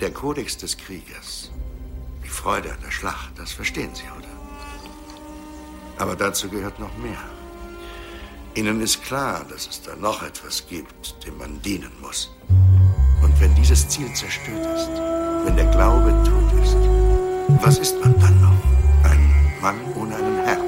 Der Kodex des Kriegers. Die Freude an der Schlacht, das verstehen Sie, oder? Aber dazu gehört noch mehr. Ihnen ist klar, dass es da noch etwas gibt, dem man dienen muss. Und wenn dieses Ziel zerstört ist, wenn der Glaube tot ist, was ist man dann noch? Ein Mann ohne einen Herrn.